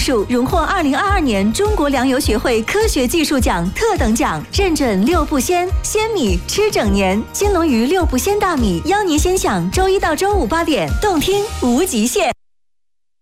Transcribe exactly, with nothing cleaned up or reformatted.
术荣获二零二二年中国粮油学会科学技术奖特等奖，认准六不鲜，鲜米吃整年。金龙鱼六不鲜大米，邀您先享周一到周五八点，动听无极限。